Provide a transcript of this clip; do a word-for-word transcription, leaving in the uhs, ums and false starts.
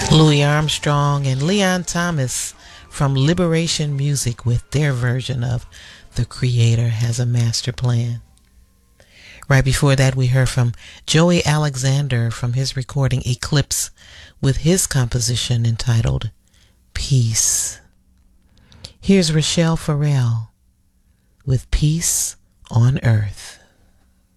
Louis Armstrong and Leon Thomas from Liberation Music with their version of The Creator Has a Master Plan. Right before that, we heard from Joey Alexander from his recording Eclipse with his composition entitled Peace. Here's Rochelle Farrell with Peace on Earth.